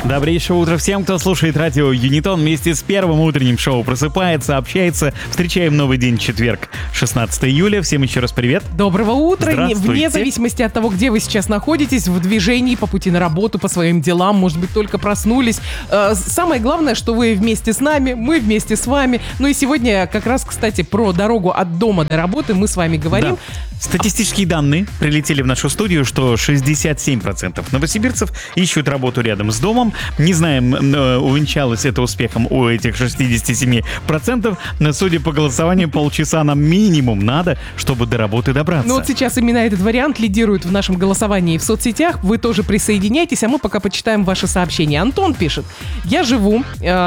Добрейшего утра всем, кто слушает радио Юнитон. Вместе с первым утренним шоу просыпается, общается. Встречаем новый день, четверг, 16 июля. Всем еще раз привет. Доброго утра. Здравствуйте. Вне зависимости от того, где вы сейчас находитесь, в движении, по пути на работу, по своим делам, может быть, только проснулись. Самое главное, что вы вместе с нами, мы вместе с вами. Ну и сегодня как раз, кстати, про дорогу от дома до работы мы с вами говорим. Да. Статистические данные прилетели в нашу студию, что 67% новосибирцев ищут работу рядом с домом. Не знаем, увенчалось это успехом у этих 67%, но, судя по голосованию, полчаса нам минимум надо, чтобы до работы добраться. Ну вот сейчас именно этот вариант лидирует в нашем голосовании в соцсетях. Вы тоже присоединяйтесь, а мы пока почитаем ваши сообщения. Антон пишет: я живу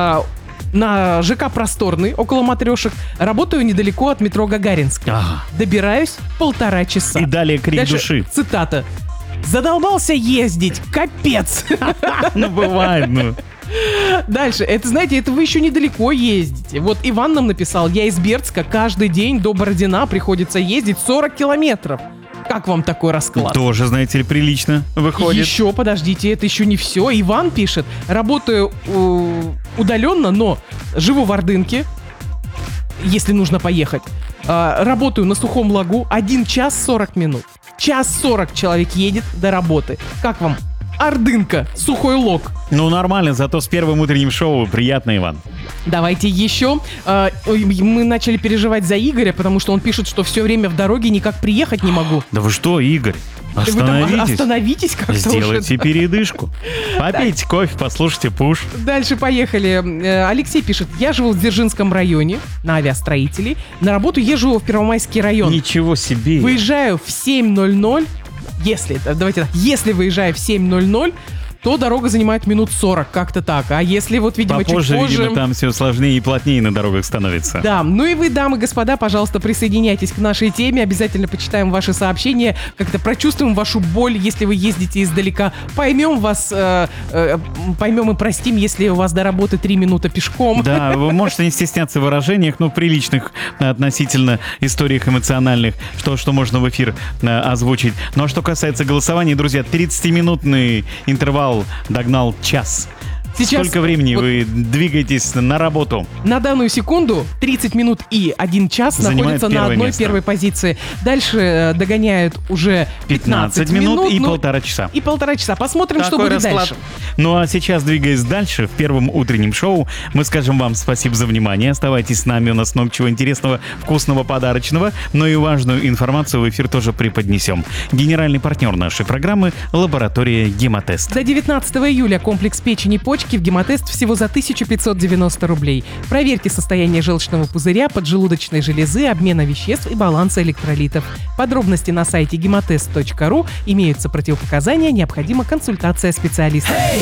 на ЖК Просторный, около Матрешек. Работаю недалеко от метро Гагаринская. Ага. Добираюсь 1,5 часа. И далее крик Дальше души. Цитата. Задолбался ездить, капец. Ну, бывает, ну. Дальше, это, знаете, это вы еще недалеко ездите. Вот Иван нам написал: я из Бердска, каждый день до Бородина приходится ездить 40 километров. Как вам такой расклад? Тоже, знаете ли, прилично выходит. Еще, подождите, это еще не все. Иван пишет: работаю удаленно, но живу в Ордынке, если нужно поехать. Работаю на Сухом Лагу, 1 час 40 минут. Час 40 человек едет до работы. Как вам? Ордынка, Сухой Лог. Ну, нормально, зато с первым утренним шоу приятно, Иван. Давайте еще. Мы начали переживать за Игоря, потому что он пишет, что все время в дороге никак приехать не могу. Да вы что, Игорь? Вы там Остановитесь. остановитесь как-то Сделайте уже. передышку. Попейте кофе, послушайте пуш. Дальше поехали. Алексей пишет: я живу в Дзержинском районе, на авиастроителей. На работу езжу в Первомайский район. Ничего себе. Выезжаю в 7:00. Если выезжаю в 7:00, то дорога занимает минут 40, как-то так. А если вот, видимо, Попозже, чуть позже... видимо, там все сложнее и плотнее на дорогах становится. Да, ну и вы, дамы и господа, пожалуйста, присоединяйтесь к нашей теме. Обязательно почитаем ваши сообщения, как-то прочувствуем вашу боль, если вы ездите издалека. Поймем вас, поймем и простим, если у вас до работы 3 минуты пешком. Да, вы можете не стесняться в выражениях, но приличных относительно историях эмоциональных, что можно в эфир озвучить. Ну а что касается голосования, друзья, 30-минутный интервал догнал час. Сейчас Сколько времени вот вы двигаетесь на работу? на данную секунду 30 минут и 1 час Занимает находятся на первое одной место. первой позиции. Дальше догоняют уже 15 минут и ну, 1,5 часа. И 1,5 часа. Посмотрим, что Такой будет расклад. дальше. Ну а сейчас, двигаясь дальше, в первом утреннем шоу, мы скажем вам спасибо за внимание. Оставайтесь с нами, у нас много чего интересного, вкусного, подарочного, но и важную информацию в эфир тоже преподнесем. Генеральный партнер нашей программы — лаборатория «Гемотест». До 19 июля комплекс печени и почки в Гемотест всего за 1590 рублей. Проверьте состояние желчного пузыря, поджелудочной железы, обмена веществ и баланса электролитов. Подробности на сайте gematest.ru. Имеются противопоказания, необходима консультация специалиста.